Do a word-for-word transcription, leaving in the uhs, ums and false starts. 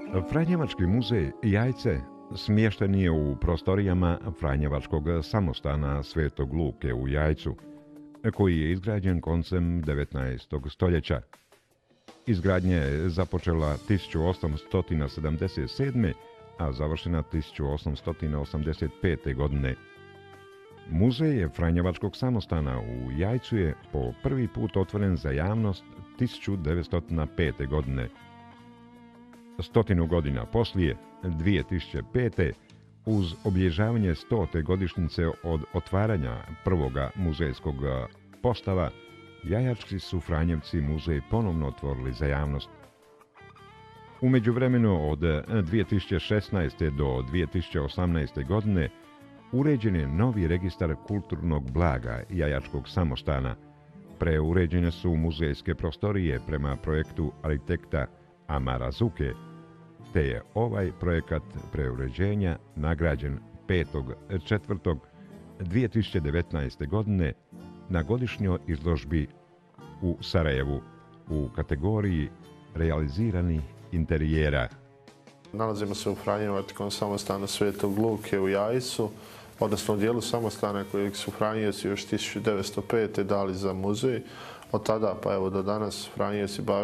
Franjevački muzej Jajce smješten je u prostorijama Franjevačkog samostana Svetog Luke u Jajcu, koji je izgrađen koncem devetnaestog stoljeća. Izgradnja je započela tisuću osamsto sedamdeset sedme. a završena tisuću osamsto osamdeset pete. godine. Muzej Franjevačkog samostana u Jajcu je po prvi put otvoren za javnost tisuću devetsto pete. godine. Stotinu godina poslije, dvije tisuće pete. uz obilježavanje stote godišnjice od otvaranja prvoga muzejskog postava, jajački su Franjevci muzej ponovno otvorili za javnost. U međuvremenu od dvije tisuće šesnaeste. do dvije tisuće osamnaeste. godine uređen je novi registar kulturnog blaga Jajačkog samostana. Preuređene su muzejske prostorije prema projektu arhitekta Amara Zuke, te je ovaj projekat preuređenja nagrađen petog četvrtog dvije tisuće devetnaeste. godine na godišnjoj izložbi u Sarajevu u kategoriji realizirani interijera. Nalazimo se u Franjevačkom samostanu Svetog Luke u Jajcu, odnosno u dijelu samostana kojeg su Franjevci još tisuću devetsto pete. dali za muzej. Od tada pa evo do danas Franjevci